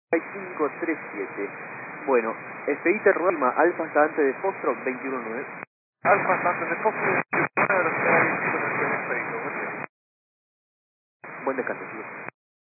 537. Bueno, expedite Roma, Alfa hasta antes de Foxtrot 219. Alfa hasta antes de Foxtrot 21, velocidad 25 en el expedito. Buen día. Buen descanso, chicos.